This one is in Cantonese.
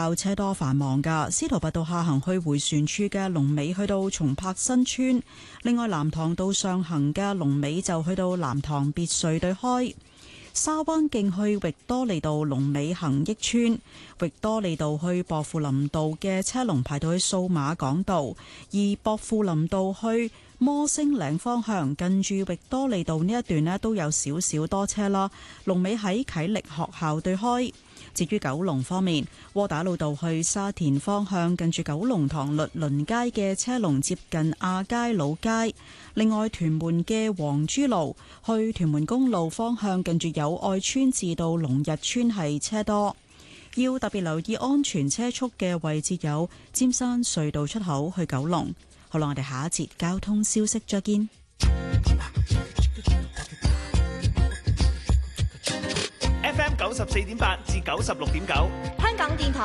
較車多繁忙㗎。司徒拔道下行去迴旋處嘅龍尾去到松柏新村，另外藍塘道上行嘅龍尾就去到藍塘別墅對開。沙灣徑去域多利道龍尾恒益村，域多利道去薄扶林道嘅車龍排到去數碼港道，而薄扶林道去摩星嶺方向近住域多利道呢一段呢都有少少多車啦，龍尾喺啟力學校對開。至於九龍方面，窩打老道去沙田方向近住九龍塘律倫街嘅車龍接近亞皆老街。另外，屯門嘅黃珠路去屯門公路方向近住友愛村至到龍日村係車多，要特別留意安全車速嘅位置有尖山隧道出口去九龍。好啦，我哋下一節交通消息再見。 FM 94.8至96.9， 香港電台